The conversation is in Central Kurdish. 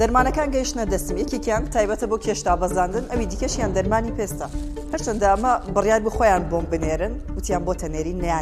دەرمانەکان گەیشتنە دەستم یەکێکیان تایبەتە بۆ کێشتا بەزاندن ئەوی دیکەشیان دەرمانی پێستە هەرچەندە ئەمە بڕیار بخۆیان بۆم بنێرن وتیان بۆ تەنێری نەیان